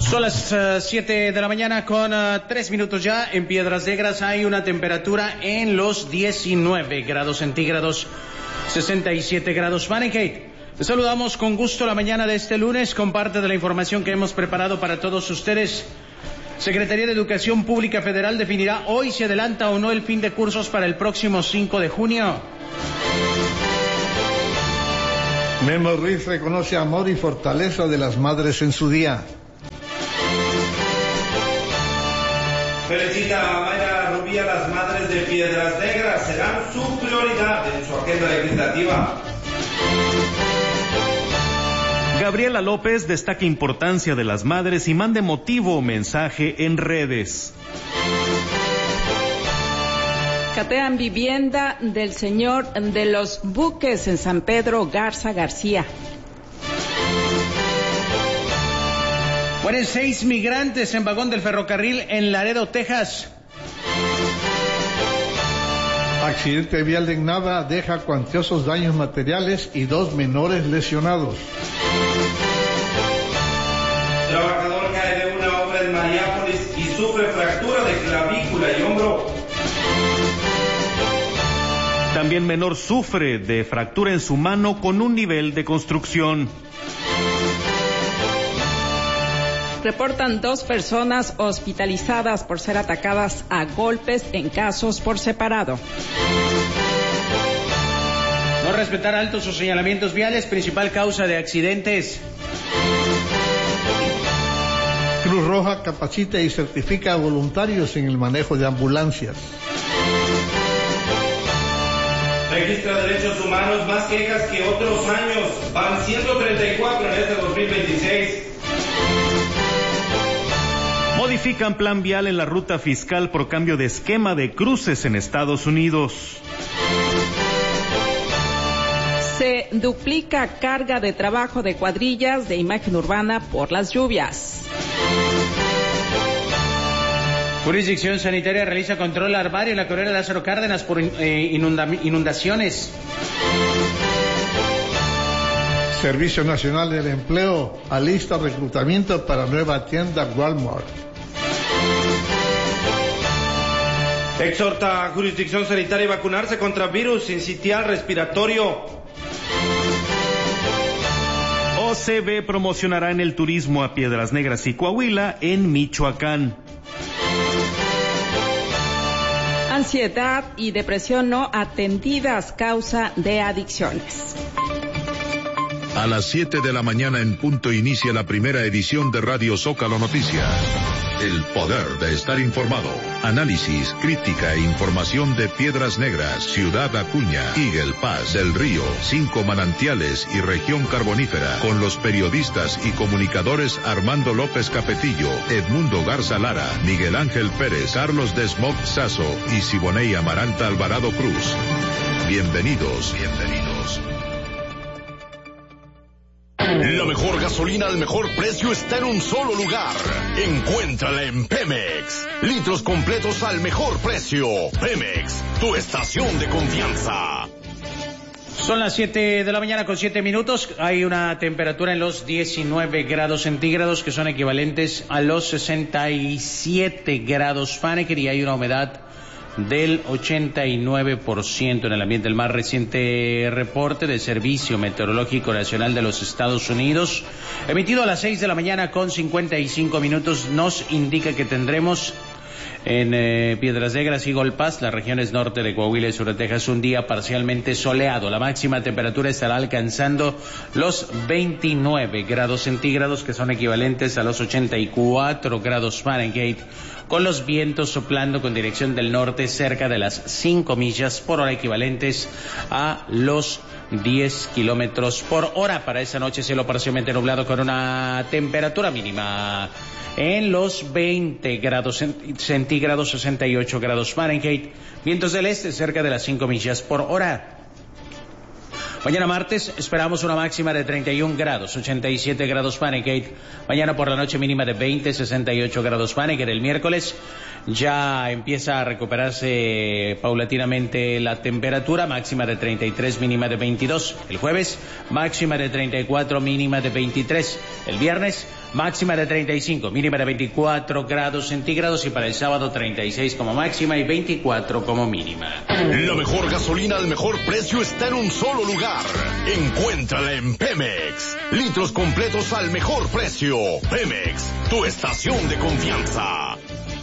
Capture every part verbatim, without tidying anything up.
Son las uh, siete de la mañana con uh, tres minutos ya. En Piedras Negras hay una temperatura en los diecinueve grados centígrados, sesenta y siete grados Fahrenheit. Les saludamos con gusto la mañana de este lunes con parte de la información que hemos preparado para todos ustedes. Secretaría de Educación Pública Federal definirá hoy si adelanta o no el fin de cursos para el próximo cinco de junio. Memo Ruiz reconoce amor y fortaleza de las madres en su día. Felicita a Mayra Rubí a las madres de Piedras Negras, serán su prioridad en su agenda legislativa. Gabriela López destaca importancia de las madres y manda emotivo mensaje en redes. Catean vivienda del señor de los buques en San Pedro Garza García. Mueren seis migrantes en vagón del ferrocarril en Laredo, Texas. Accidente vial en Nava deja cuantiosos daños materiales y dos menores lesionados. Trabajador cae de una obra en Mariápolis y sufre fractura de clavícula y hombro. También menor sufre de fractura en su mano con un nivel de construcción. Reportan dos personas hospitalizadas por ser atacadas a golpes en casos por separado. No respetar altos o señalamientos viales, principal causa de accidentes. Cruz Roja capacita y certifica a voluntarios en el manejo de ambulancias. Registra derechos humanos más quejas que otros años, van ciento treinta y cuatro en este dos mil veintiséis. Modifican plan vial en la ruta fiscal por cambio de esquema de cruces en Estados Unidos. Se duplica carga de trabajo de cuadrillas de imagen urbana por las lluvias. Jurisdicción sanitaria realiza control larvario en la Corona de Lázaro Cárdenas por eh, inunda inundaciones. Servicio Nacional del Empleo alista reclutamiento para nueva tienda Walmart. Exhorta a Jurisdicción Sanitaria a vacunarse contra virus sincitial respiratorio. O C B promocionará en el turismo a Piedras Negras y Coahuila en Michoacán. Ansiedad y depresión no atendidas causa de adicciones. A las siete de la mañana en punto inicia la primera edición de Radio Zócalo Noticias. El poder de estar informado. Análisis, crítica e información de Piedras Negras, Ciudad Acuña, Eagle Pass, Del Río, Cinco Manantiales y Región Carbonífera. Con los periodistas y comunicadores Armando López Capetillo, Edmundo Garza Lara, Miguel Ángel Pérez, Carlos Desmog Sazo y Siboney Amaranta Alvarado Cruz. Bienvenidos, bienvenidos. La mejor gasolina al mejor precio está en un solo lugar. Encuéntrala en Pemex. Litros completos al mejor precio. Pemex, tu estación de confianza. Son las siete de la mañana con siete minutos. Hay una temperatura en los diecinueve grados centígrados que son equivalentes a los sesenta y siete grados Fahrenheit y hay una humedad del ochenta y nueve por ciento en el ambiente. El más reciente reporte del Servicio Meteorológico Nacional de los Estados Unidos, emitido a las seis de la mañana con cincuenta y cinco minutos, nos indica que tendremos en eh, Piedras Negras y Eagle Pass, las regiones norte de Coahuila y sur de Texas, un día parcialmente soleado. La máxima temperatura estará alcanzando los veintinueve grados centígrados, que son equivalentes a los ochenta y cuatro grados Fahrenheit, con los vientos soplando con dirección del norte cerca de las cinco millas por hora, equivalentes a los diez kilómetros por hora. Para esa noche, cielo parcialmente nublado con una temperatura mínima en los veinte grados centígrados, sesenta y ocho grados Fahrenheit, vientos del este cerca de las cinco millas por hora. Mañana martes esperamos una máxima de treinta y un grados, ochenta y siete grados Fahrenheit. Mañana por la noche mínima de veinte, sesenta y ocho grados Fahrenheit. El miércoles ya empieza a recuperarse paulatinamente la temperatura, máxima de treinta y tres, mínima de veintidós. El jueves, máxima de treinta y cuatro, mínima de veintitrés. El viernes, máxima de treinta y cinco, mínima de veinticuatro grados centígrados, y para el sábado treinta y seis como máxima y veinticuatro como mínima. La mejor gasolina al mejor precio está en un solo lugar. Encuéntrala en Pemex. Litros completos al mejor precio. Pemex, tu estación de confianza.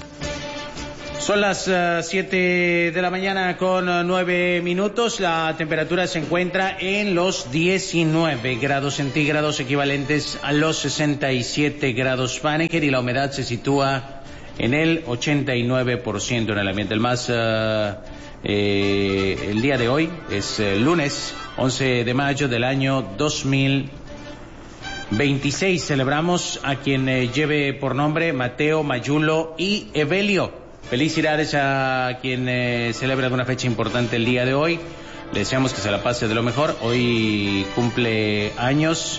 Son las siete uh, de la mañana con uh, nueve minutos. La temperatura se encuentra en los diecinueve grados centígrados, equivalentes a los sesenta y siete grados Fahrenheit, y la humedad se sitúa en el ochenta y nueve por ciento en el ambiente. El más uh, eh, el día de hoy es uh, lunes once de mayo del año dos mil veintiséis. Celebramos a quien eh, lleve por nombre Mateo, Mayulo y Evelio. Felicidades a quien eh, celebra una fecha importante el día de hoy. Le deseamos que se la pase de lo mejor. Hoy cumple años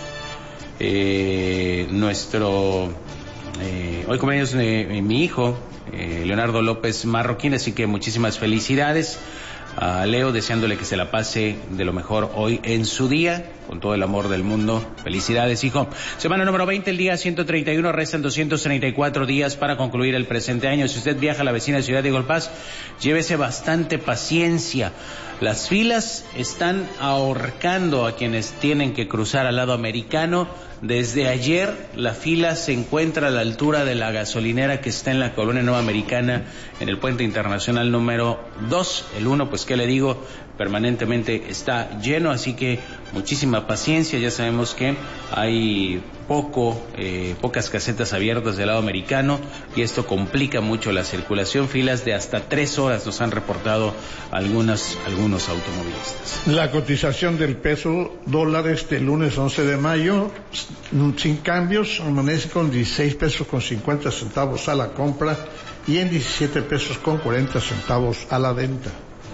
eh, nuestro... Eh, hoy cumple años eh, mi hijo, eh, Leonardo López Marroquín, así que muchísimas felicidades a Leo, deseándole que se la pase de lo mejor hoy en su día, con todo el amor del mundo. Felicidades, hijo. Semana número veinte, el día ciento treinta y uno, restan doscientos treinta y cuatro días para concluir el presente año. Si usted viaja a la vecina ciudad de Golpaz, llévese bastante paciencia. Las filas están ahorcando a quienes tienen que cruzar al lado americano. Desde ayer la fila se encuentra a la altura de la gasolinera que está en la colonia Nueva Americana, en el puente internacional número dos. El uno, pues qué le digo, permanentemente está lleno, así que muchísima paciencia. Ya sabemos que hay poco, eh, pocas casetas abiertas del lado americano, y esto complica mucho la circulación. Filas de hasta tres horas nos han reportado algunas, algunos automovilistas. La cotización del peso dólar este lunes once de mayo, sin cambios, amanece con dieciséis pesos con cincuenta centavos a la compra y en diecisiete pesos con cuarenta centavos a la venta.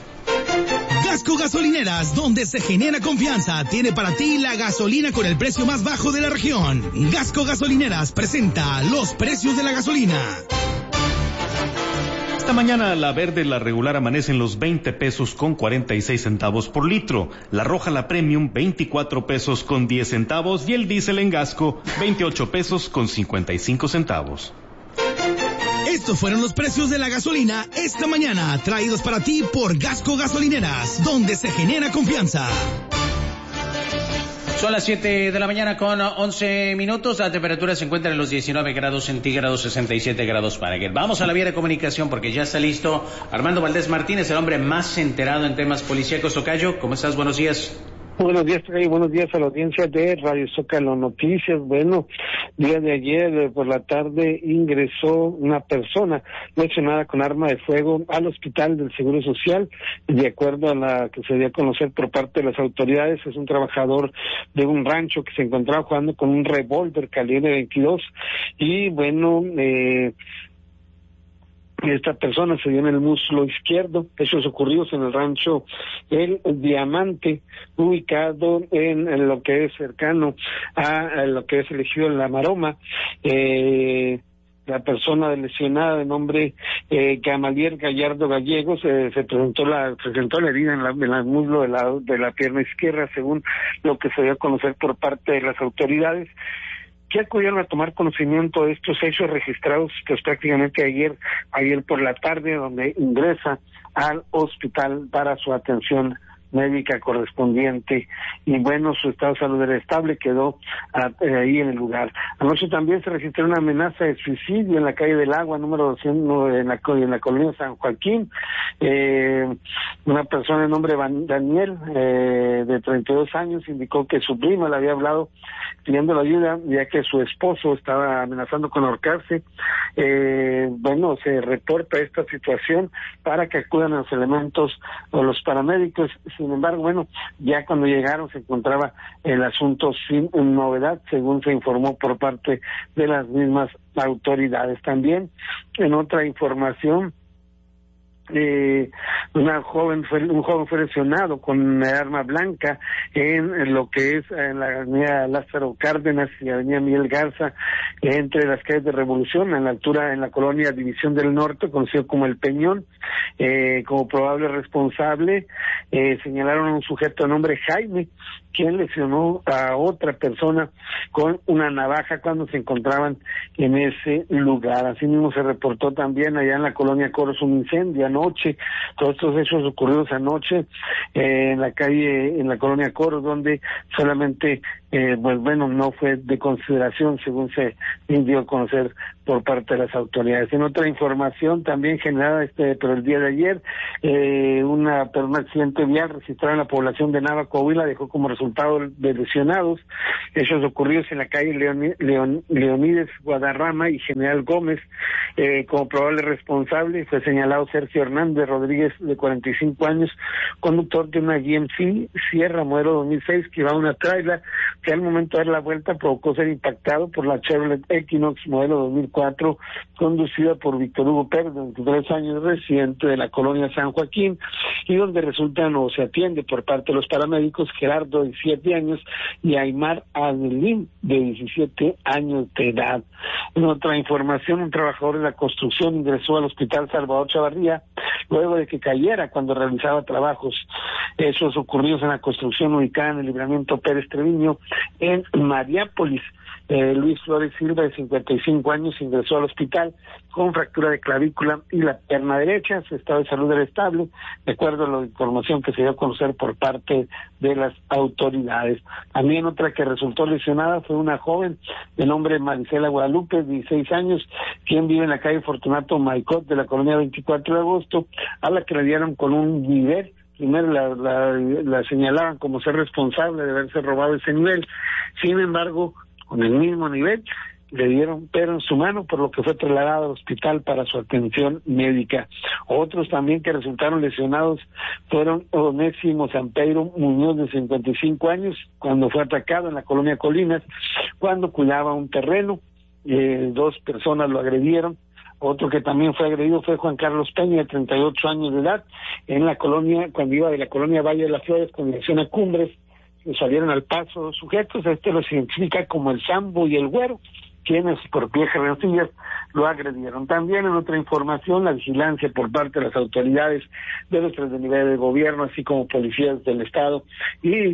Gasco Gasolineras, donde se genera confianza, tiene para ti la gasolina con el precio más bajo de la región. Gasco Gasolineras presenta los precios de la gasolina. Esta mañana la verde, la regular, amanece en los veinte pesos con cuarenta y seis centavos por litro. La roja, la premium, veinticuatro pesos con diez centavos. Y el diésel en Gasco, veintiocho pesos con cincuenta y cinco centavos. Estos fueron los precios de la gasolina esta mañana, traídos para ti por Gasco Gasolineras, donde se genera confianza. Son las siete de la mañana con once minutos. La temperatura se encuentra en los diecinueve grados centígrados, sesenta y siete grados Fahrenheit. Vamos a la vía de comunicación porque ya está listo Armando Valdés Martínez, el hombre más enterado en temas policíacos. Tocayo, ¿cómo estás? Buenos días. Buenos días, y buenos días a la audiencia de Radio Zócalo Noticias. Bueno, día de ayer por la tarde ingresó una persona lesionada con arma de fuego al Hospital del Seguro Social. De acuerdo a la que se dio a conocer por parte de las autoridades, es un trabajador de un rancho que se encontraba jugando con un revólver calibre veintidós y bueno, eh... esta persona se dio en el muslo izquierdo. Hechos ocurridos en el rancho El Diamante, ubicado en, en lo que es cercano a, a lo que es elegido en La Maroma. Eh, la persona lesionada de nombre eh, Gamaliel Gallardo Gallegos eh, se presentó la presentó la herida en, la, en el muslo de la, de la pierna izquierda, según lo que se dio a conocer por parte de las autoridades, que acudieron a tomar conocimiento de estos hechos registrados pues prácticamente ayer, ayer por la tarde, donde ingresa al hospital para su atención médica correspondiente, y bueno, su estado de salud era estable, quedó a, eh, ahí en el lugar. Anoche también se registró una amenaza de suicidio en la calle del Agua, número doscientos, en la, en la colonia San Joaquín. Eh, una persona de nombre Van, Daniel, eh, de treinta y dos años, indicó que su prima le había hablado pidiendo la ayuda, ya que su esposo estaba amenazando con ahorcarse. Eh, bueno, se reporta esta situación para que acudan a los elementos o los paramédicos. Sin embargo, bueno, ya cuando llegaron se encontraba el asunto sin novedad, según se informó por parte de las mismas autoridades. También, en otra información, Eh, una joven fue, un joven fue lesionado con una arma blanca en, en lo que es en la avenida Lázaro Cárdenas y avenida Miguel Garza, entre las calles de Revolución, en la altura, en la colonia División del Norte, conocido como El Peñón. Eh, como probable responsable eh, señalaron a un sujeto de nombre Jaime, quien lesionó a otra persona con una navaja cuando se encontraban en ese lugar. Asimismo se reportó también allá en la colonia Coros un incendio anoche. Todos estos hechos ocurridos anoche eh, en la calle, en la colonia Coros, donde solamente eh, pues bueno, no fue de consideración, según se dio a conocer por parte de las autoridades. En otra información también generada este, pero el día de ayer, eh, una, un accidente vial registrado en la población de Nava, Coahuila, dejó como resultado de lesionados. Hechos ocurridos en la calle Leoni, Leon, Leonides Guadarrama y General Gómez. Eh, como probable responsable fue señalado Sergio Hernández Rodríguez, de cuarenta y cinco años, conductor de una G M C Sierra modelo dos mil seis que iba a una trailer, que al momento de dar la vuelta provocó ser impactado por la Chevrolet Equinox modelo dos mil cuatro, conducida por Víctor Hugo Pérez, de veintitrés años, residente de la colonia San Joaquín, y donde resultan o se atiende por parte de los paramédicos Gerardo, de siete años, y Aymar Adelín, de diecisiete años de edad. En otra información, un trabajador de la construcción ingresó al hospital Salvador Chavarría luego de que cayera cuando realizaba trabajos. Esos ocurridos en la construcción ubicada en el Libramiento Pérez Treviño, en Mariápolis. Eh, Luis Flores Silva, de cincuenta y cinco años, ingresó al hospital con fractura de clavícula y la pierna derecha. Su estado de salud era estable, de acuerdo a la información que se dio a conocer por parte de las autoridades. También otra que resultó lesionada fue una joven de nombre Marisela Guadalupe, de dieciséis años, quien vive en la calle Fortunato Maicot de la colonia veinticuatro de agosto, a la que le dieron con un nivel. Primero la, la, la señalaban como ser responsable de haberse robado ese nivel. Sin embargo, con el mismo nivel, le dieron pero en su mano, por lo que fue trasladado al hospital para su atención médica. Otros también que resultaron lesionados fueron Onésimo Sampeiro Muñoz, de cincuenta y cinco años, cuando fue atacado en la colonia Colinas, cuando cuidaba un terreno. Eh, dos personas lo agredieron. Otro que también fue agredido fue Juan Carlos Peña, de treinta y ocho años de edad, en la colonia, cuando iba de la colonia Valle de las Flores con dirección a Cumbres. Salieron al paso los sujetos. Este los identifica como el Sambo y el Güero, quienes por viejas rencillas lo agredieron. También en otra información, la vigilancia por parte de las autoridades de los tres de nivel de gobierno, así como policías del Estado y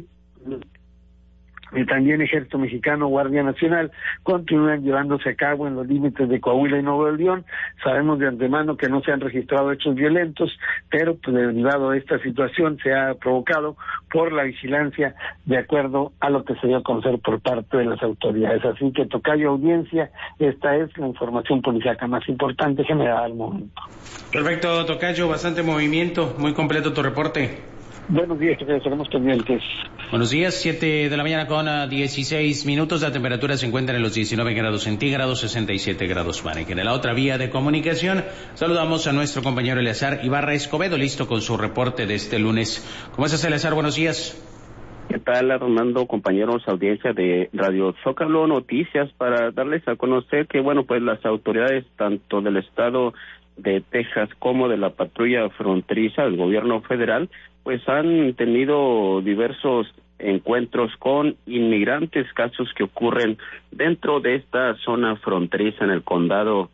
y también Ejército Mexicano, Guardia Nacional, continúan llevándose a cabo en los límites de Coahuila y Nuevo León. Sabemos de antemano que no se han registrado hechos violentos, pero pues derivado de esta situación se ha provocado por la vigilancia, de acuerdo a lo que se dio a conocer por parte de las autoridades. Así que, tocayo audiencia, esta es la información policíaca más importante generada al momento. Perfecto, tocayo, bastante movimiento, muy completo tu reporte. Buenos días, que estaremos pendientes. Buenos días, siete de la mañana con dieciséis minutos. La temperatura se encuentra en los diecinueve grados centígrados, sesenta y siete grados Fahrenheit. En la otra vía de comunicación, saludamos a nuestro compañero Eleazar Ibarra Escobedo, listo con su reporte de este lunes. ¿Cómo estás, Eleazar? Buenos días. ¿Qué tal, Armando, compañeros, audiencia de Radio Zócalo Noticias, para darles a conocer que, bueno, pues las autoridades tanto del estado de Texas como de la patrulla fronteriza del gobierno federal, pues han tenido diversos encuentros con inmigrantes, casos que ocurren dentro de esta zona fronteriza en el condado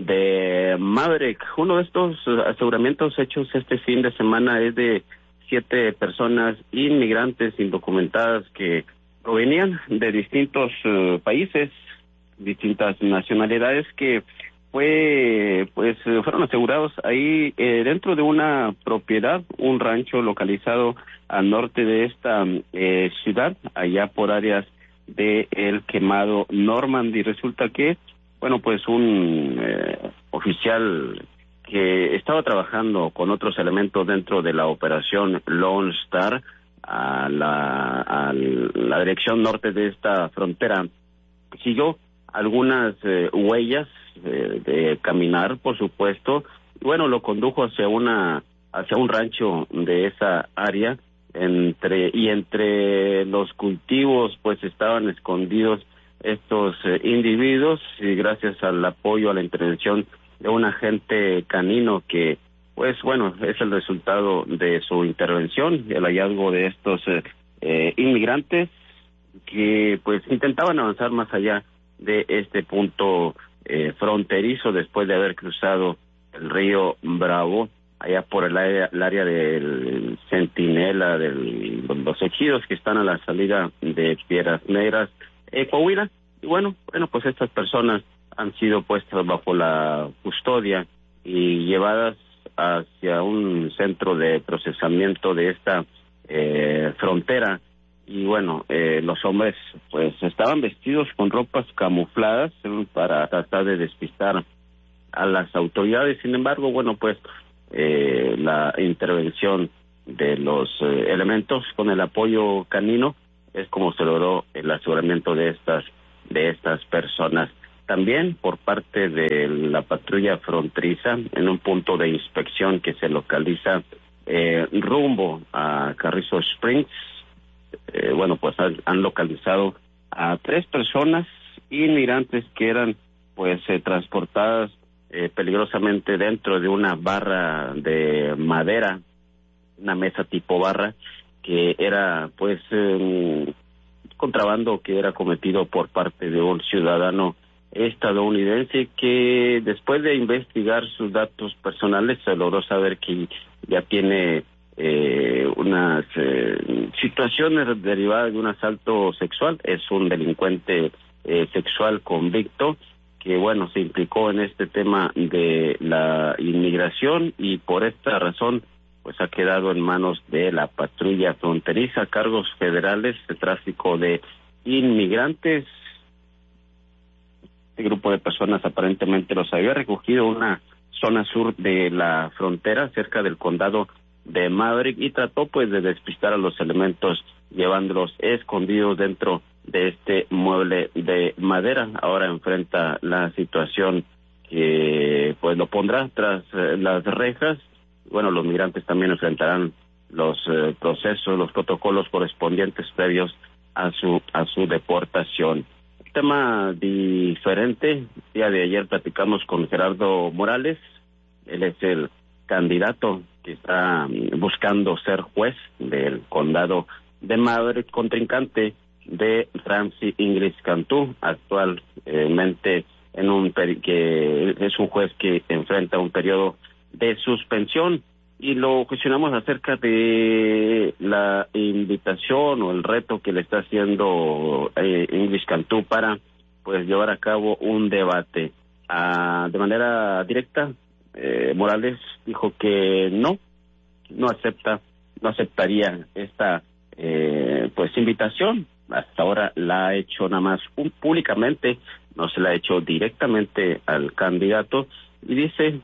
de Maverick. Uno de estos aseguramientos hechos este fin de semana es de siete personas inmigrantes indocumentadas que provenían de distintos uh, países, distintas nacionalidades, que fue pues fueron asegurados ahí eh, dentro de una propiedad, un rancho localizado al norte de esta eh, ciudad, allá por áreas de El Quemado Normandy. Resulta que, bueno, pues un eh, oficial que estaba trabajando con otros elementos dentro de la operación Lone Star a la, a la dirección norte de esta frontera, siguió algunas eh, huellas eh, de caminar, por supuesto. Bueno, lo condujo hacia una hacia un rancho de esa área, entre y entre los cultivos pues estaban escondidos estos eh, individuos, y gracias al apoyo, a la intervención de un agente canino que pues bueno, es el resultado de su intervención, el hallazgo de estos eh, eh, inmigrantes que pues intentaban avanzar más allá de este punto eh, fronterizo después de haber cruzado el río Bravo, allá por el área, el área del Centinela, de los ejidos que están a la salida de Piedras Negras, eh, Coahuila. Y bueno, bueno, pues estas personas han sido puestas bajo la custodia y llevadas hacia un centro de procesamiento de esta eh, frontera. Y bueno, eh, los hombres pues estaban vestidos con ropas camufladas eh, para tratar de despistar a las autoridades. Sin embargo, bueno, pues eh, la intervención de los eh, elementos con el apoyo canino es como se logró el aseguramiento de estas de estas personas. También por parte de la patrulla fronteriza, en un punto de inspección que se localiza eh, rumbo a Carrizo Springs, eh, bueno, pues han, han localizado a tres personas inmigrantes que eran pues eh, transportadas eh, peligrosamente dentro de una barra de madera, una mesa tipo barra, que era pues eh, contrabando que era cometido por parte de un ciudadano estadounidense que después de investigar sus datos personales se logró saber que ya tiene eh, unas eh, situaciones derivadas de un asalto sexual. Es un delincuente eh, sexual convicto que bueno se implicó en este tema de la inmigración y por esta razón pues ha quedado en manos de la patrulla fronteriza, cargos federales de tráfico de inmigrantes. Este grupo de personas aparentemente los había recogido en una zona sur de la frontera, cerca del condado de Maverick, y trató pues de despistar a los elementos llevándolos escondidos dentro de este mueble de madera. Ahora enfrenta la situación que pues lo pondrá tras eh, las rejas. Bueno, los migrantes también enfrentarán los eh, procesos, los protocolos correspondientes previos a su a su deportación. Tema diferente, el día de ayer platicamos con Gerardo Morales, él es el candidato que está buscando ser juez del condado de Maverick, contrincante de Ramsey Inglis Cantú, actualmente en un que es un juez que enfrenta un periodo de suspensión, y lo cuestionamos acerca de la invitación o el reto que le está haciendo eh, Inglis Cantú para pues llevar a cabo un debate. Ah, de manera directa, eh, Morales dijo que no, no acepta, no aceptaría esta eh, pues invitación. Hasta ahora la ha hecho nada más un, públicamente, no se la ha hecho directamente al candidato, y dice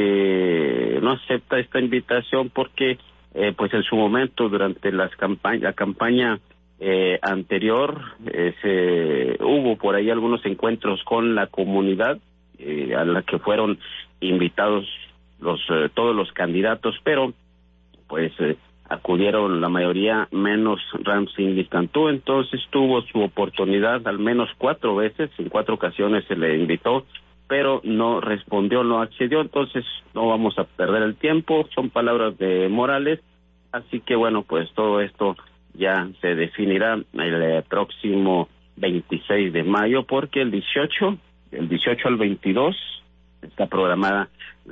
que no acepta esta invitación porque eh, pues en su momento durante las campañas la campaña eh, anterior eh, se, hubo por ahí algunos encuentros con la comunidad eh, a la que fueron invitados los eh, todos los candidatos, pero pues eh, acudieron la mayoría menos Ramsey Inglis Cantú. Entonces tuvo su oportunidad al menos cuatro veces, en cuatro ocasiones se le invitó, pero no respondió, no accedió. Entonces no vamos a perder el tiempo, son palabras de Morales, así que bueno, pues todo esto ya se definirá el próximo veintiséis de mayo, porque el dieciocho, el dieciocho al veintidós está programada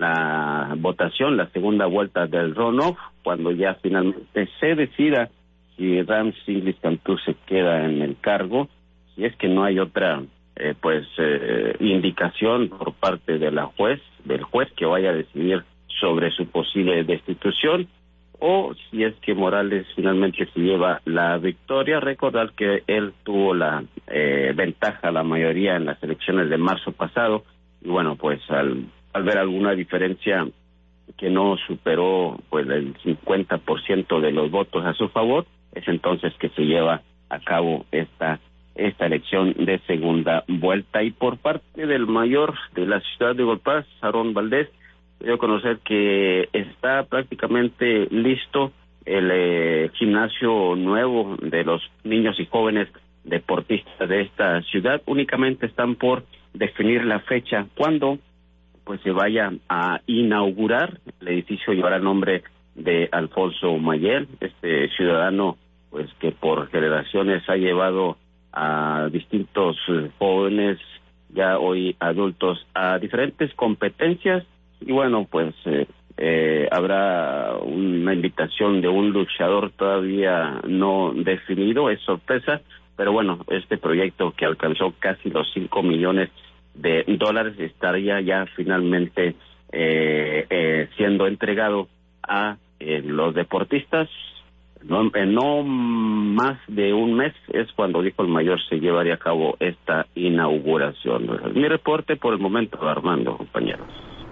la votación, la segunda vuelta del runoff, cuando ya finalmente se decida si Ramsey Inglis Cantú se queda en el cargo, si es que no hay otra Eh, pues eh, indicación por parte de la juez, del juez que vaya a decidir sobre su posible destitución, o si es que Morales finalmente se lleva la victoria. Recordar que él tuvo la eh, ventaja, la mayoría en las elecciones de marzo pasado, y bueno, pues al, al ver alguna diferencia que no superó pues el cincuenta por ciento de los votos a su favor, es entonces que se lleva a cabo esta esta elección de segunda vuelta. Y por parte del mayor de la ciudad de Eagle Pass, Aarón Valdés, dio a conocer que está prácticamente listo el eh, gimnasio nuevo de los niños y jóvenes deportistas de esta ciudad. Únicamente están por definir la fecha cuando pues se vaya a inaugurar El edificio llevará el nombre de Alfonso Mayel, este ciudadano pues que por generaciones ha llevado a distintos jóvenes, ya hoy adultos, a diferentes competencias. Y bueno, pues eh, eh, habrá una invitación de un luchador todavía no definido, es sorpresa, pero bueno, este proyecto que alcanzó casi los cinco millones de dólares estaría ya finalmente eh, eh, siendo entregado a eh, los deportistas. No, en no más de un mes es cuando dijo el mayor se llevaría a cabo esta inauguración. Mi reporte por el momento, Armando, compañeros.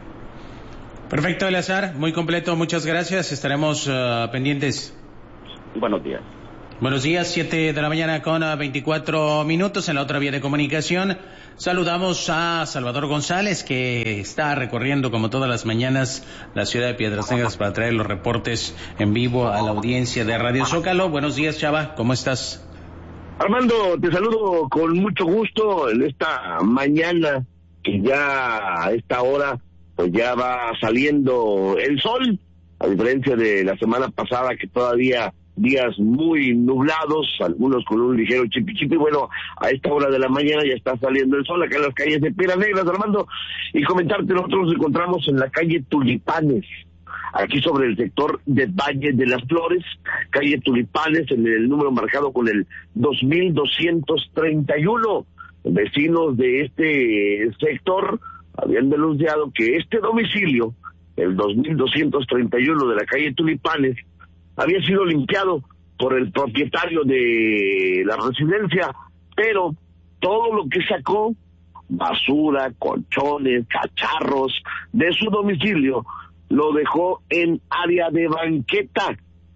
Perfecto, Eleazar, muy completo, muchas gracias, estaremos uh, pendientes. Buenos días. Buenos días, siete de la mañana con veinticuatro minutos en la otra vía de comunicación. Saludamos a Salvador González, que está recorriendo como todas las mañanas la ciudad de Piedras Negras para traer los reportes en vivo a la audiencia de Radio Zócalo. Buenos días, Chava, ¿cómo estás? Armando, te saludo con mucho gusto en esta mañana que ya a esta hora pues ya va saliendo el sol, a diferencia de la semana pasada que todavía días muy nublados, algunos con un ligero chipichipi. Bueno, a esta hora de la mañana ya está saliendo el sol acá en las calles de Piedras Negras, Armando, y comentarte, nosotros nos encontramos en la calle Tulipanes, aquí sobre el sector de Valle de las Flores, calle Tulipanes, en el número marcado con el dos mil doscientos treinta y uno. Vecinos de este sector habían denunciado que este domicilio, el dos mil doscientos treinta y uno de la calle Tulipanes, había sido limpiado por el propietario de la residencia, pero todo lo que sacó, basura, colchones, cacharros, de su domicilio, lo dejó en área de banqueta,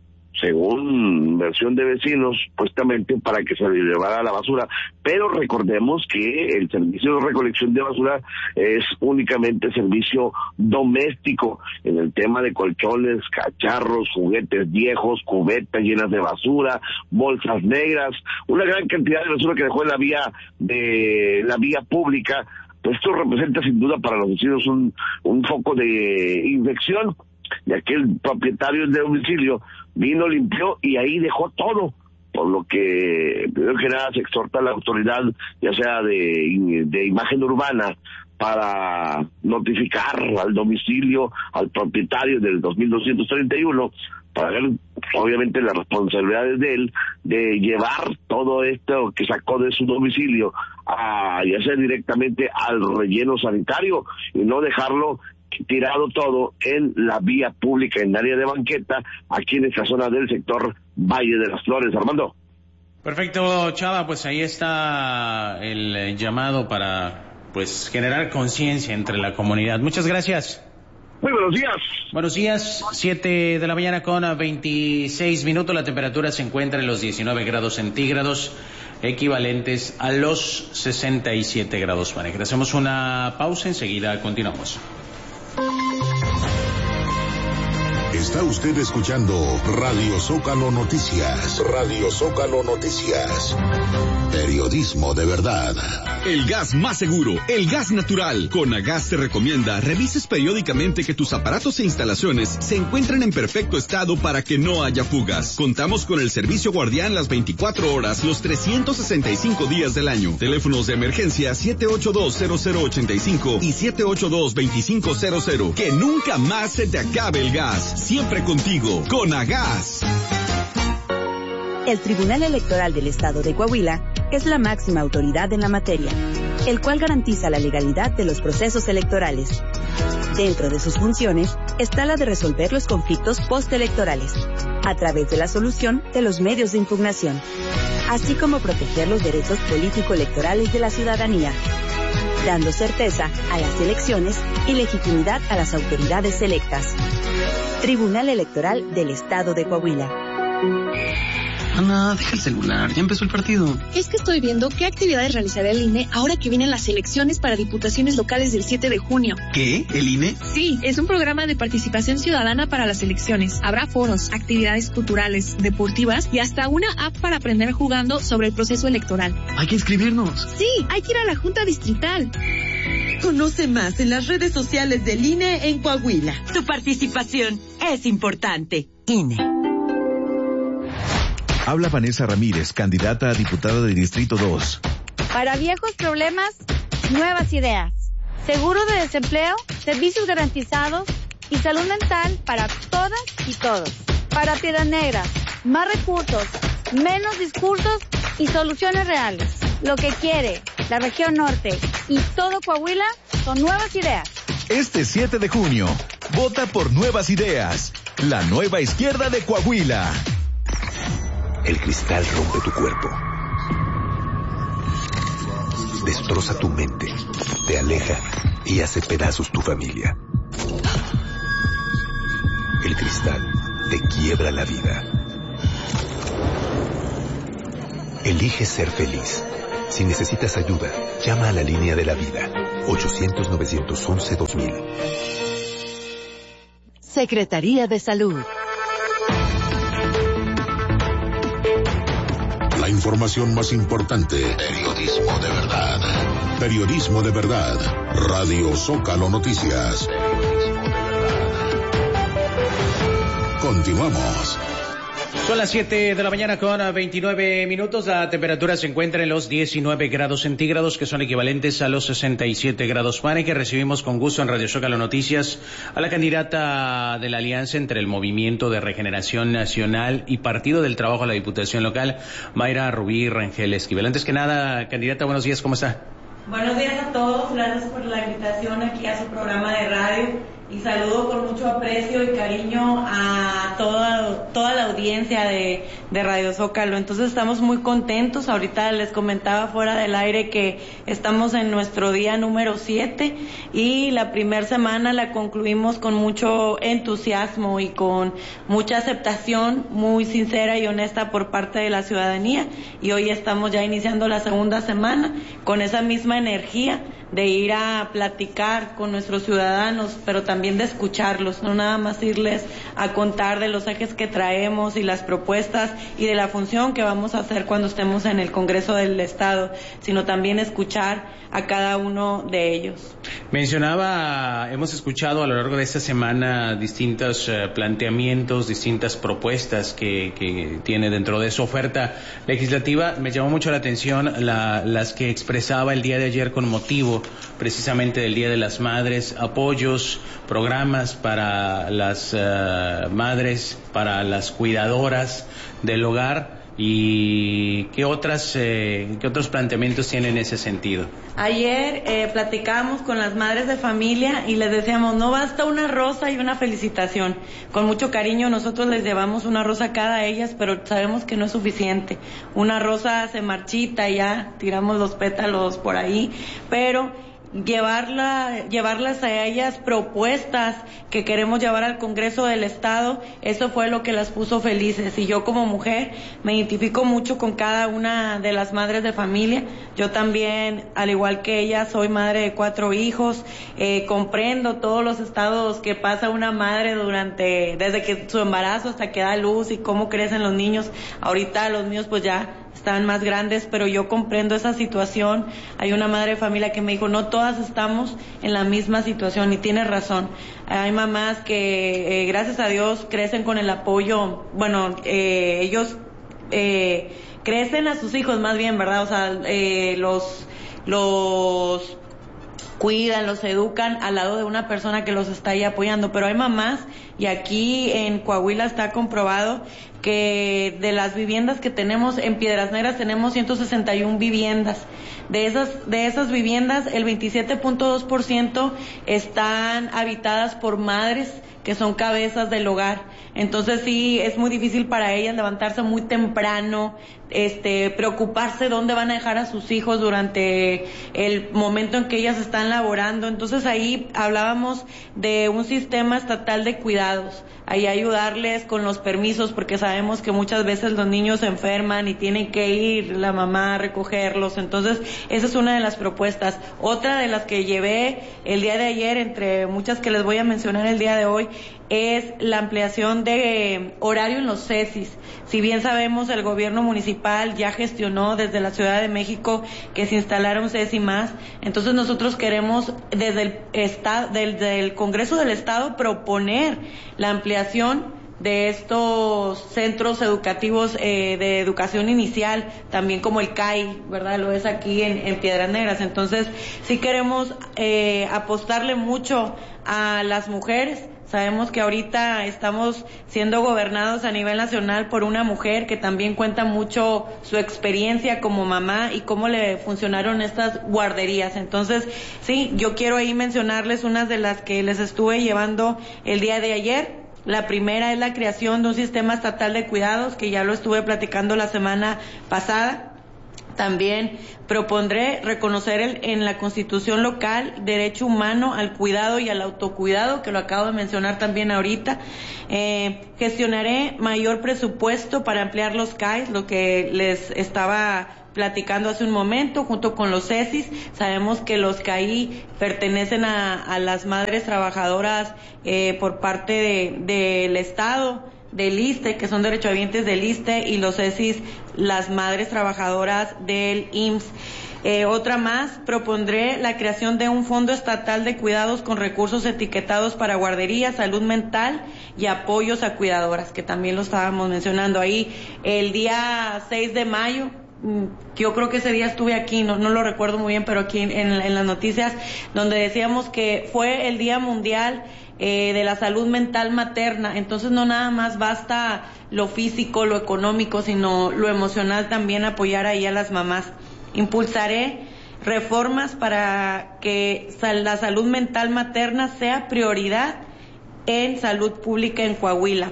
según versión de vecinos, supuestamente para que se le llevara la basura. Pero recordemos que el servicio de recolección de basura es únicamente servicio doméstico, en el tema de colchones, cacharros, juguetes viejos, cubetas llenas de basura, bolsas negras, una gran cantidad de basura que dejó en la vía de la vía pública. Pues esto representa sin duda para los vecinos un, un foco de infección, ya que el propietario del domicilio vino, limpió y ahí dejó todo, por lo que primero que nada se exhorta a la autoridad, ya sea de, de imagen urbana, para notificar al domicilio, al propietario del dos mil doscientos treinta y uno, para ver obviamente las responsabilidades de él, de llevar todo esto que sacó de su domicilio, a, ya sea directamente al relleno sanitario, y no dejarlo tirado todo en la vía pública, en el área de banqueta, aquí en esta zona del sector Valle de las Flores. Armando. Perfecto, Chava, pues ahí está el llamado para pues generar conciencia entre la comunidad. Muchas gracias. Muy buenos días. Buenos días, siete de la mañana con veintiséis minutos, la temperatura se encuentra en los diecinueve grados centígrados, equivalentes a los sesenta y siete grados Fahrenheit. Hacemos una pausa, enseguida continuamos. Está usted escuchando Radio Zócalo Noticias. Radio Zócalo Noticias. Periodismo de verdad. El gas más seguro, el gas natural. Conagas te recomienda revises periódicamente que tus aparatos e instalaciones se encuentren en perfecto estado para que no haya fugas. Contamos con el servicio guardián las veinticuatro horas, los trescientos sesenta y cinco días del año. Teléfonos de emergencia siete ocho dos cero cero ocho cinco y siete ocho dos dos cinco cero cero. Que nunca más se te acabe el gas. Siempre contigo, Conagas. El Tribunal Electoral del Estado de Coahuila es la máxima autoridad en la materia, el cual garantiza la legalidad de los procesos electorales. Dentro de sus funciones está la de resolver los conflictos postelectorales, a través de la solución de los medios de impugnación, así como proteger los derechos político-electorales de la ciudadanía, dando certeza a las elecciones y legitimidad a las autoridades electas. Tribunal Electoral del Estado de Coahuila. Ana, deja el celular, ya empezó el partido. Es que estoy viendo qué actividades realizará el I N E ahora que vienen las elecciones para diputaciones locales del siete de junio. ¿Qué? ¿El I N E? Sí, es un programa de participación ciudadana para las elecciones. Habrá foros, actividades culturales, deportivas y hasta una app para aprender jugando sobre el proceso electoral. Hay que inscribirnos. Sí, hay que ir a la Junta Distrital. Conoce más en las redes sociales del I N E en Coahuila. Tu participación es importante. I N E. Habla Vanessa Ramírez, candidata a diputada de Distrito dos. Para viejos problemas, nuevas ideas. Seguro de desempleo, servicios garantizados y salud mental para todas y todos. Para Piedras Negras, más recursos, menos discursos y soluciones reales. Lo que quiere la región norte y todo Coahuila son nuevas ideas. Este siete de junio, vota por Nuevas Ideas, la nueva izquierda de Coahuila. El cristal rompe tu cuerpo, destroza tu mente, te aleja y hace pedazos tu familia. El cristal te quiebra la vida. Elige ser feliz. Si necesitas ayuda, llama a la línea de la vida, ochocientos, novecientos once, dos mil. Secretaría de Salud. La información más importante. Periodismo de verdad. Periodismo de verdad. Radio Zócalo Noticias. Continuamos. Son las siete de la mañana con veintinueve minutos. La temperatura se encuentra en los diecinueve grados centígrados, que son equivalentes a los sesenta y siete grados Fahrenheit. Que recibimos con gusto en Radio Zócalo Noticias a la candidata de la alianza entre el Movimiento de Regeneración Nacional y Partido del Trabajo a la Diputación Local, Mayra Rubí Rangel Esquivel. Antes que nada, candidata, buenos días, ¿cómo está? Buenos días a todos, gracias por la invitación aquí a su programa de radio. Y saludo con mucho aprecio y cariño a toda, toda la audiencia de, de Radio Zócalo. Entonces estamos muy contentos. Ahorita les comentaba fuera del aire que estamos en nuestro día número siete y la primera semana la concluimos con mucho entusiasmo y con mucha aceptación muy sincera y honesta por parte de la ciudadanía. Y hoy estamos ya iniciando la segunda semana con esa misma energía de ir a platicar con nuestros ciudadanos, pero también de escucharlos, no nada más irles a contar de los ejes que traemos y las propuestas y de la función que vamos a hacer cuando estemos en el Congreso del Estado, sino también escuchar a cada uno de ellos. Mencionaba, hemos escuchado a lo largo de esta semana distintos uh, planteamientos, distintas propuestas que, que tiene dentro de su oferta legislativa. Me llamó mucho la atención la, las que expresaba el día de ayer con motivo precisamente del Día de las Madres, apoyos, programas para las uh, madres, para las cuidadoras del hogar. ¿Y qué otras eh, qué otros planteamientos tienen en ese sentido? Ayer eh, platicamos con las madres de familia y les decíamos, no basta una rosa y una felicitación. Con mucho cariño nosotros les llevamos una rosa a cada ellas, pero sabemos que no es suficiente. Una rosa se marchita y ya tiramos los pétalos por ahí, pero llevarla, llevarlas a ellas propuestas que queremos llevar al Congreso del Estado, eso fue lo que las puso felices. Y yo como mujer me identifico mucho con cada una de las madres de familia. Yo también, al igual que ella, soy madre de cuatro hijos, eh, comprendo todos los estados que pasa una madre durante, desde que su embarazo hasta que da luz y cómo crecen los niños. Ahorita los míos pues ya están más grandes, pero yo comprendo esa situación. Hay una madre de familia que me dijo, no todas estamos en la misma situación, y tiene razón. Hay mamás que, eh, gracias a Dios, crecen con el apoyo, bueno, eh, ellos eh, crecen a sus hijos más bien, ¿verdad? O sea, eh, los, los cuidan, los educan al lado de una persona que los está ahí apoyando, pero hay mamás, y aquí en Coahuila está comprobado que de las viviendas que tenemos en Piedras Negras tenemos ciento sesenta y una viviendas. De esas de esas viviendas el veintisiete punto dos por ciento están habitadas por madres que son cabezas del hogar. Entonces sí, es muy difícil para ellas levantarse muy temprano, este, preocuparse dónde van a dejar a sus hijos durante el momento en que ellas están laborando. Entonces ahí hablábamos de un sistema estatal de cuidados, ahí ayudarles con los permisos, porque sabemos sabemos que muchas veces los niños se enferman y tienen que ir la mamá a recogerlos, entonces esa es una de las propuestas. Otra de las que llevé el día de ayer, entre muchas que les voy a mencionar el día de hoy, es la ampliación de horario en los C E S I S. Si bien sabemos, el gobierno municipal ya gestionó desde la Ciudad de México que se instalara un C E S I más, entonces nosotros queremos desde el, estado, desde el Congreso del Estado proponer la ampliación de estos centros educativos eh, de educación inicial, también como el C A I, ¿verdad? Lo es aquí en, en Piedras Negras. Entonces, sí queremos eh, apostarle mucho a las mujeres. Sabemos que ahorita estamos siendo gobernados a nivel nacional por una mujer que también cuenta mucho su experiencia como mamá y cómo le funcionaron estas guarderías. Entonces, sí, yo quiero ahí mencionarles unas de las que les estuve llevando el día de ayer. La primera es la creación de un sistema estatal de cuidados, que ya lo estuve platicando la semana pasada. También propondré reconocer el, en la Constitución local derecho humano al cuidado y al autocuidado, que lo acabo de mencionar también ahorita. Eh, gestionaré mayor presupuesto para ampliar los C A I, lo que les estaba platicando hace un momento, junto con los C E S I S. Sabemos que los C A I pertenecen a, a las madres trabajadoras eh, por parte de, del Estado, del I S S S T E, que son derechohabientes del I S S S T E, y los C E S I S, las madres trabajadoras del I M S S. Eh, otra más, propondré la creación de un fondo estatal de cuidados con recursos etiquetados para guardería, salud mental y apoyos a cuidadoras, que también lo estábamos mencionando ahí. El día seis de mayo, yo creo que ese día estuve aquí, no, no lo recuerdo muy bien, pero aquí en, en las noticias, donde decíamos que fue el Día Mundial eh, de la Salud Mental Materna. Entonces no nada más basta lo físico, lo económico, sino lo emocional también, apoyar ahí a las mamás. Impulsaré reformas para que la salud mental materna sea prioridad en salud pública en Coahuila.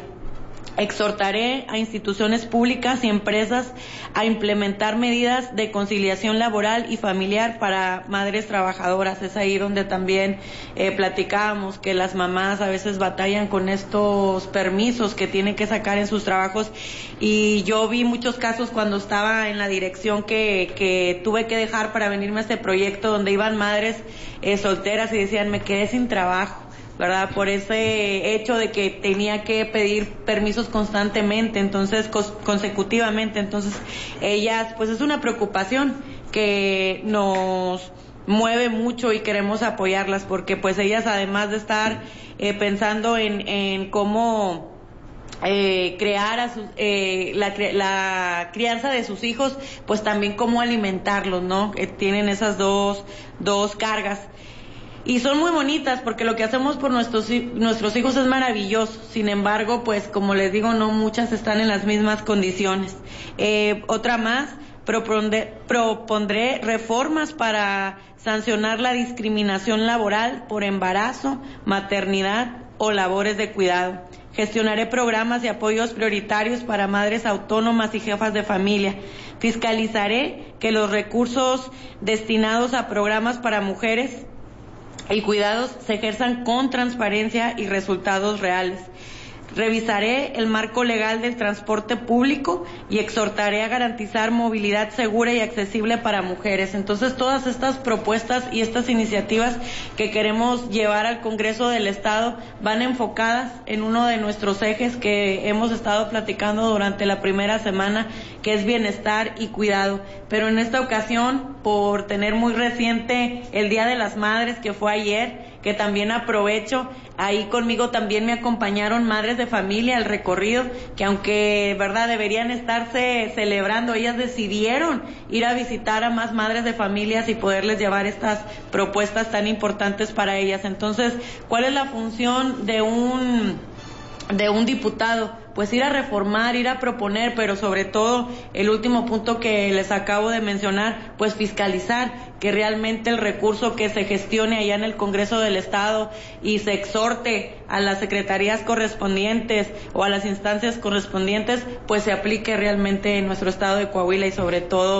Exhortaré a instituciones públicas y empresas a implementar medidas de conciliación laboral y familiar para madres trabajadoras. Es ahí donde también eh, platicábamos que las mamás a veces batallan con estos permisos que tienen que sacar en sus trabajos, y yo vi muchos casos cuando estaba en la dirección que, que tuve que dejar para venirme a este proyecto, donde iban madres eh, solteras y decían, me quedé sin trabajo, ¿verdad? Por ese hecho de que tenía que pedir permisos constantemente, entonces cos- consecutivamente, entonces ellas, pues es una preocupación que nos mueve mucho y queremos apoyarlas, porque pues ellas, además de estar eh, pensando en, en cómo eh, crear a sus, eh, la, la crianza de sus hijos, pues también cómo alimentarlos, ¿no? Eh, tienen esas dos, dos cargas. Y son muy bonitas, porque lo que hacemos por nuestros nuestros hijos es maravilloso. Sin embargo, pues como les digo, no muchas están en las mismas condiciones. Eh, otra más, propondré, propondré reformas para sancionar la discriminación laboral por embarazo, maternidad o labores de cuidado. Gestionaré programas y apoyos prioritarios para madres autónomas y jefas de familia. Fiscalizaré que los recursos destinados a programas para mujeres y cuidados se ejerzan con transparencia y resultados reales. Revisaré el marco legal del transporte público y exhortaré a garantizar movilidad segura y accesible para mujeres. Entonces, todas estas propuestas y estas iniciativas que queremos llevar al Congreso del Estado van enfocadas en uno de nuestros ejes que hemos estado platicando durante la primera semana, que es bienestar y cuidado. Pero en esta ocasión, por tener muy reciente el Día de las Madres, que fue ayer, que también aprovecho, ahí conmigo también me acompañaron madres de familia al recorrido, que aunque, verdad, deberían estarse celebrando, ellas decidieron ir a visitar a más madres de familias y poderles llevar estas propuestas tan importantes para ellas. Entonces, ¿cuál es la función de un de un diputado? Pues ir a reformar, ir a proponer, pero sobre todo el último punto que les acabo de mencionar, pues fiscalizar que realmente el recurso que se gestione allá en el Congreso del Estado y se exhorte a las secretarías correspondientes o a las instancias correspondientes, pues se aplique realmente en nuestro estado de Coahuila y sobre todo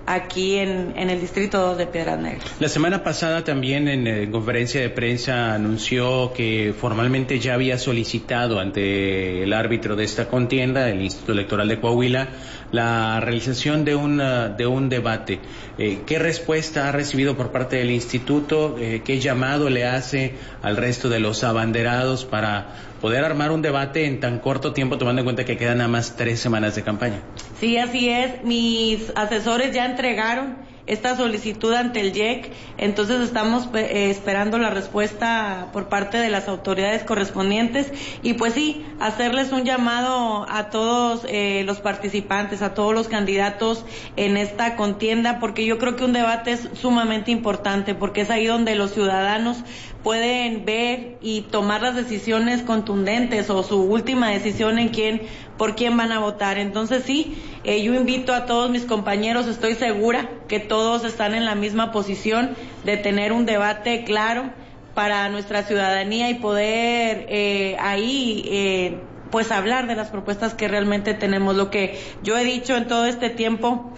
aquí en, en el Distrito dos de Piedras Negras. La semana pasada también en, en conferencia de prensa anunció que formalmente ya había solicitado ante el árbitro de esta contienda, el Instituto Electoral de Coahuila, la realización de un, de un debate. Eh, ¿Qué respuesta ha recibido por parte del instituto? Eh, ¿Qué llamado le hace al resto de los abanderados para poder armar un debate en tan corto tiempo, tomando en cuenta que quedan nada más tres semanas de campaña? Sí, así es. Mis asesores ya entregaron esta solicitud ante el I E C, entonces estamos eh, esperando la respuesta por parte de las autoridades correspondientes y pues sí, hacerles un llamado a todos eh, los participantes, a todos los candidatos en esta contienda, porque yo creo que un debate es sumamente importante, porque es ahí donde los ciudadanos pueden ver y tomar las decisiones contundentes o su última decisión en quién, por quién van a votar. Entonces sí, eh, yo invito a todos mis compañeros, estoy segura que todos están en la misma posición de tener un debate claro para nuestra ciudadanía y poder eh, ahí eh, pues hablar de las propuestas que realmente tenemos. Lo que yo he dicho en todo este tiempo,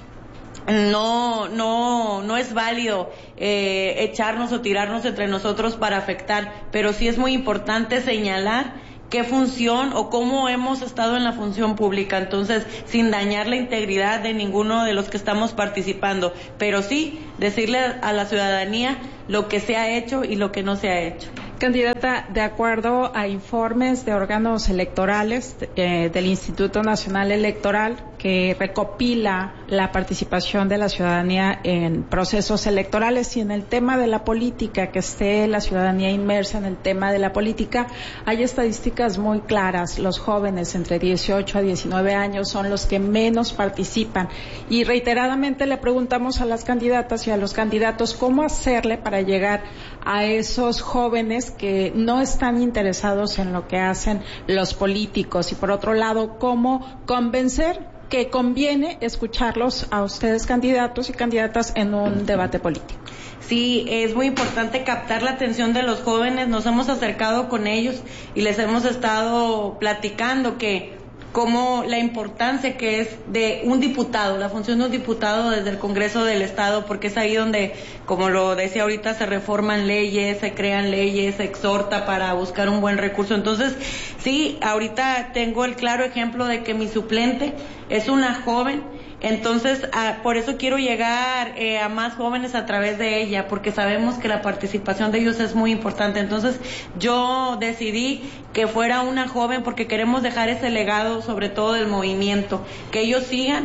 no no no es válido eh, echarnos o tirarnos entre nosotros para afectar, pero sí es muy importante señalar qué función o cómo hemos estado en la función pública, entonces sin dañar la integridad de ninguno de los que estamos participando, pero sí decirle a la ciudadanía lo que se ha hecho y lo que no se ha hecho. Candidata, de acuerdo a informes de órganos electorales eh, del Instituto Nacional Electoral, que recopila la participación de la ciudadanía en procesos electorales y en el tema de la política, que esté la ciudadanía inmersa en el tema de la política, hay estadísticas muy claras. Los jóvenes entre dieciocho a diecinueve años son los que menos participan y reiteradamente le preguntamos a las candidatas y a los candidatos cómo hacerle para llegar a esos jóvenes que no están interesados en lo que hacen los políticos y por otro lado, cómo convencer que conviene escucharlos a ustedes candidatos y candidatas en un debate político. Sí, es muy importante captar la atención de los jóvenes, nos hemos acercado con ellos y les hemos estado platicando que como la importancia que es de un diputado, la función de un diputado desde el Congreso del Estado, porque es ahí donde, como lo decía ahorita, se reforman leyes, se crean leyes, se exhorta para buscar un buen recurso. Entonces, sí, ahorita tengo el claro ejemplo de que mi suplente es una joven. Entonces, a, por eso quiero llegar eh, a más jóvenes a través de ella, porque sabemos que la participación de ellos es muy importante. Entonces, yo decidí que fuera una joven porque queremos dejar ese legado, sobre todo del movimiento, que ellos sigan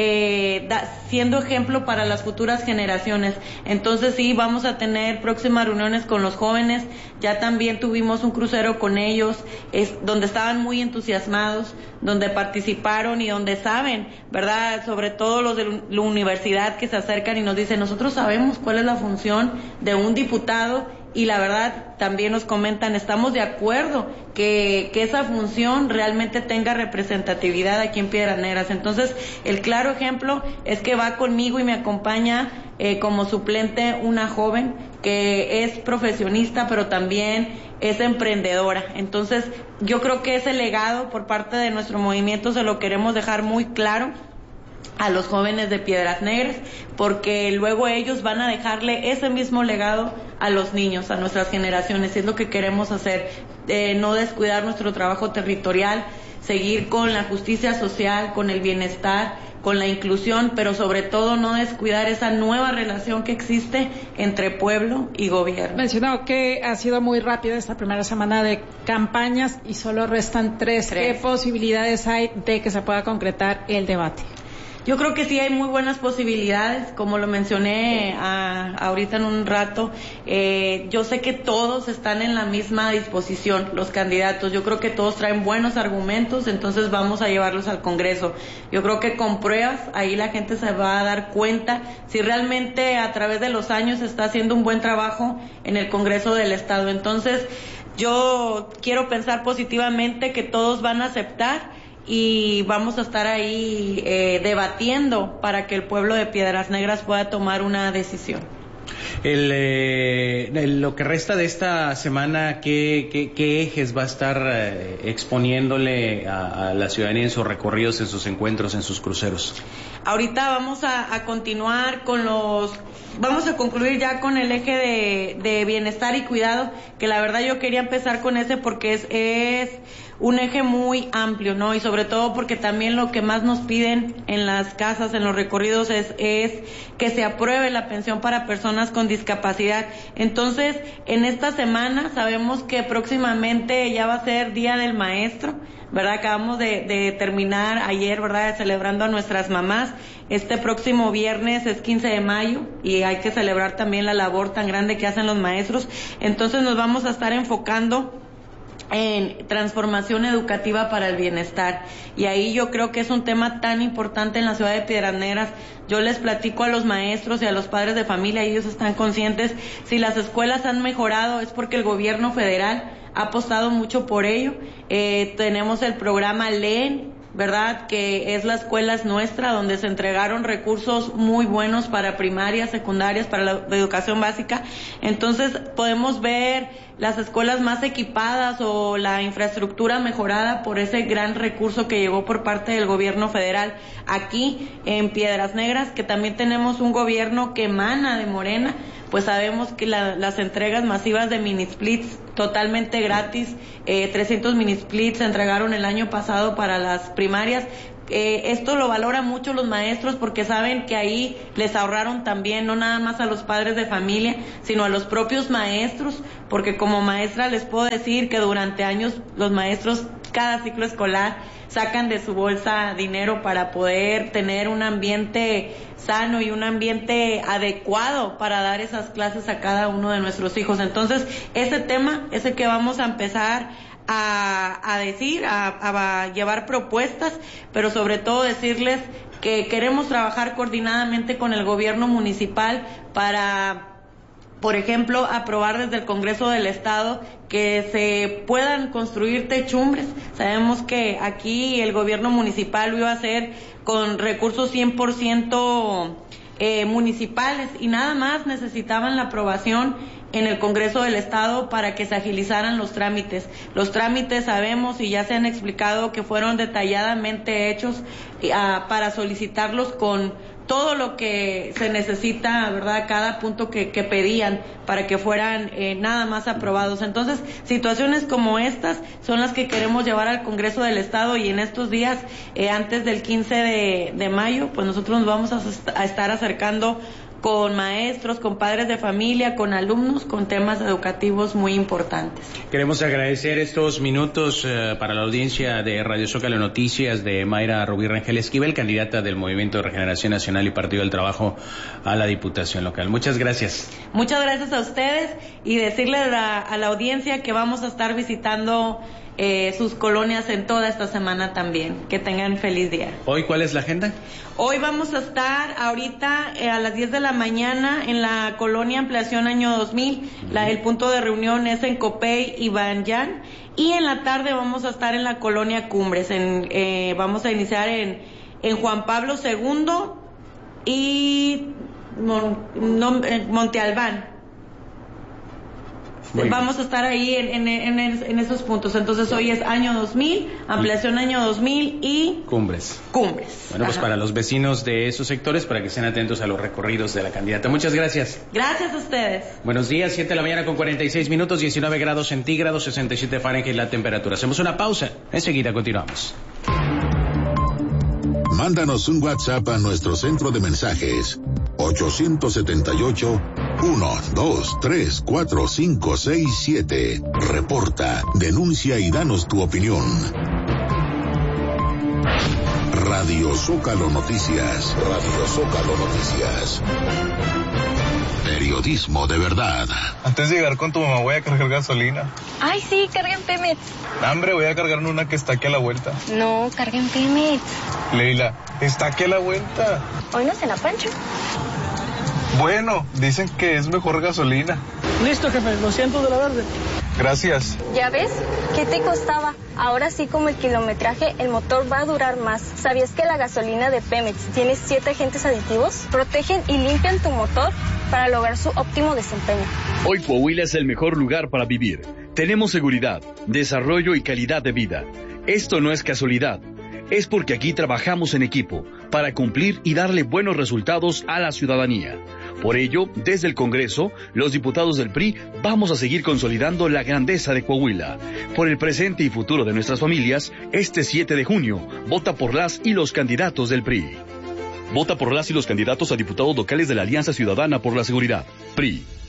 eh, da, siendo ejemplo para las futuras generaciones. Entonces, sí, vamos a tener próximas reuniones con los jóvenes. Ya también tuvimos un crucero con ellos, es, donde estaban muy entusiasmados, donde participaron y donde saben, ¿verdad?, sobre todo los de la universidad que se acercan y nos dicen, nosotros sabemos cuál es la función de un diputado y la verdad también nos comentan, estamos de acuerdo que, que esa función realmente tenga representatividad aquí en Piedras Negras. Entonces, el claro ejemplo es que va conmigo y me acompaña eh, como suplente una joven que es profesionista, pero también es emprendedora. Entonces, yo creo que ese legado por parte de nuestro movimiento se lo queremos dejar muy claro a los jóvenes de Piedras Negras, porque luego ellos van a dejarle ese mismo legado a los niños, a nuestras generaciones, y es lo que queremos hacer, eh, no descuidar nuestro trabajo territorial, seguir con la justicia social, con el bienestar, con la inclusión, pero sobre todo no descuidar esa nueva relación que existe entre pueblo y gobierno. Mencionó que ha sido muy rápida esta primera semana de campañas y solo restan tres. tres. ¿Qué posibilidades hay de que se pueda concretar el debate? Yo creo que sí hay muy buenas posibilidades, como lo mencioné a, ahorita en un rato. Eh, yo sé que todos están en la misma disposición, los candidatos. Yo creo que todos traen buenos argumentos, entonces vamos a llevarlos al Congreso. Yo creo que con pruebas ahí la gente se va a dar cuenta si realmente a través de los años se está haciendo un buen trabajo en el Congreso del Estado. Entonces, yo quiero pensar positivamente que todos van a aceptar y vamos a estar ahí eh, debatiendo para que el pueblo de Piedras Negras pueda tomar una decisión. El, eh, el, lo que resta de esta semana, ¿qué, qué, qué ejes va a estar eh, exponiéndole a, a la ciudadanía en sus recorridos, en sus encuentros, en sus cruceros? ahorita vamos a, a continuar con los, vamos a concluir ya con el eje de, de bienestar y cuidado, que la verdad yo quería empezar con ese porque es, es un eje muy amplio, ¿no? Y sobre todo porque también lo que más nos piden en las casas, en los recorridos, es, es que se apruebe la pensión para personas con discapacidad. Entonces, en esta semana sabemos que próximamente ya va a ser Día del Maestro, ¿verdad? Acabamos de, de terminar ayer, ¿verdad?, celebrando a nuestras mamás. Este próximo viernes es quince de mayo y hay que celebrar también la labor tan grande que hacen los maestros. Entonces nos vamos a estar enfocando en transformación educativa para el bienestar, y ahí yo creo que es un tema tan importante en la ciudad de Piedras Negras. Yo les platico a los maestros y a los padres de familia, y ellos están conscientes, si las escuelas han mejorado es porque el gobierno federal ha apostado mucho por ello. Eh, tenemos el programa L E N, ¿verdad?, que es la escuela es nuestra, donde se entregaron recursos muy buenos para primarias, secundarias, para la educación básica. Entonces podemos ver las escuelas más equipadas o la infraestructura mejorada por ese gran recurso que llegó por parte del gobierno federal. Aquí en Piedras Negras, que también tenemos un gobierno que emana de Morena, pues sabemos que la, las entregas masivas de mini splits totalmente gratis, eh, trescientos mini splits se entregaron el año pasado para las primarias. Eh, esto lo valoran mucho los maestros porque saben que ahí les ahorraron también, no nada más a los padres de familia, sino a los propios maestros, porque como maestra les puedo decir que durante años los maestros cada ciclo escolar sacan de su bolsa dinero para poder tener un ambiente sano y un ambiente adecuado para dar esas clases a cada uno de nuestros hijos. Entonces, ese tema es el que vamos a empezar a, a decir, a, a llevar propuestas, pero sobre todo decirles que queremos trabajar coordinadamente con el gobierno municipal para, por ejemplo, aprobar desde el Congreso del Estado que se puedan construir techumbres. Sabemos que aquí el gobierno municipal lo iba a hacer con recursos cien por ciento eh, municipales, y nada más necesitaban la aprobación en el Congreso del Estado para que se agilizaran los trámites. Los trámites sabemos y ya se han explicado que fueron detalladamente hechos uh, para solicitarlos con todo lo que se necesita, ¿verdad?, cada punto que, que pedían para que fueran eh, nada más aprobados. Entonces, situaciones como estas son las que queremos llevar al Congreso del Estado, y en estos días, eh, antes del quince de, de mayo, pues nosotros nos vamos a, a estar acercando con maestros, con padres de familia, con alumnos, con temas educativos muy importantes. Queremos agradecer estos minutos uh, para la audiencia de Radio Zócalo Noticias de Mayra Rubí Rangel Esquivel, candidata del Movimiento de Regeneración Nacional y Partido del Trabajo a la Diputación Local. Muchas gracias. Muchas gracias a ustedes, y decirle a la, a la audiencia que vamos a estar visitando eh, sus colonias en toda esta semana también. Que tengan feliz día. ¿Hoy cuál es la agenda? Hoy vamos a estar ahorita eh, a las diez de la mañana en la colonia Ampliación Año dos mil. Uh-huh. La, el punto de reunión es en Copey y Banyán. Y en la tarde vamos a estar en la colonia Cumbres. En, eh, vamos a iniciar en, en Juan Pablo segundo y Mon, no, en Monte Albán. Muy Vamos bien. a estar ahí en, en, en, en esos puntos. Entonces hoy es año dos mil, ampliación año dos mil y Cumbres. Cumbres. Bueno, pues Ajá. para los vecinos de esos sectores, para que estén atentos a los recorridos de la candidata. Muchas gracias. Gracias a ustedes. Buenos días, siete de la mañana con cuarenta y seis minutos, diecinueve grados centígrados, sesenta y siete Fahrenheit la temperatura. Hacemos una pausa, enseguida continuamos. Mándanos un WhatsApp a nuestro centro de mensajes ocho siete ocho, uno, dos, tres, cuatro, cinco, seis, siete. Reporta, denuncia y danos tu opinión. Radio Zócalo Noticias. Radio Zócalo Noticias. Periodismo de verdad. Antes de llegar con tu mamá voy a cargar gasolina. Ay, sí, carga en Pemex. Hambre, voy a cargar en una que está aquí a la vuelta. No, carga en Pemex. Leila, está aquí a la vuelta. Hoy no cena Pancho. Bueno, dicen que es mejor gasolina. Listo, jefe, lo siento de la verde. Gracias. ¿Ya ves? ¿Qué te costaba? Ahora sí, como el kilometraje, el motor va a durar más. ¿Sabías que la gasolina de Pemex tiene siete agentes aditivos? Protegen y limpian tu motor para lograr su óptimo desempeño. Hoy Coahuila es el mejor lugar para vivir. Tenemos seguridad, desarrollo y calidad de vida. Esto no es casualidad. es porque aquí trabajamos en equipo para cumplir y darle buenos resultados a la ciudadanía. Por ello, desde el Congreso, los diputados del P R I vamos a seguir consolidando la grandeza de Coahuila. Por el presente y futuro de nuestras familias, este siete de junio, vota por las y los candidatos del P R I. Vota por las y los candidatos a diputados locales de la Alianza Ciudadana por la Seguridad, P R I.